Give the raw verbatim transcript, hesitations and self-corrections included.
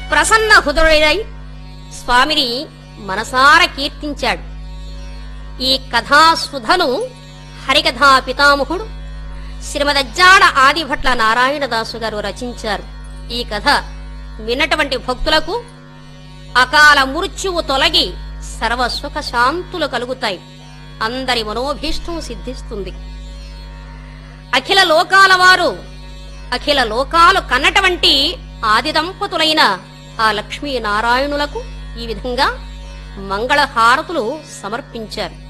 ప్రసన్న హృదయుడై స్వామిని మనసార కీర్తించాడు. ఈ కథాసుధను హరికథా పితామహుడు శ్రీమదజ్జాడ ఆదిభట్ల నారాయణదాసు గారు రచించారు. ఈ కథ విన్నటువంటి భక్తులకు అకాల మృత్యువు తొలగి సర్వసుఖ శాంతులు కలుగుతాయి. అందరి మనోభీష్టం సిద్ధిస్తుంది. అఖిల లోకాల వారు అఖిల లోకాలు కన్నటువంటి ఆది దంపతులైన ఆ లక్ష్మీనారాయణులకు ఈ విధంగా మంగళహారతులు సమర్పించారు.